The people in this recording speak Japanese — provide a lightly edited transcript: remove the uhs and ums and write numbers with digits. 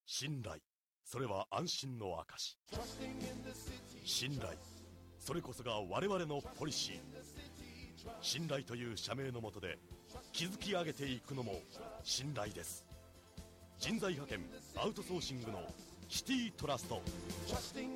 信頼、それは安心の証。信頼、それこそが我々のポリシー。信頼という社名の下で築き上げていくのも信頼です。人材派遣アウトソーシングのシティトラスト。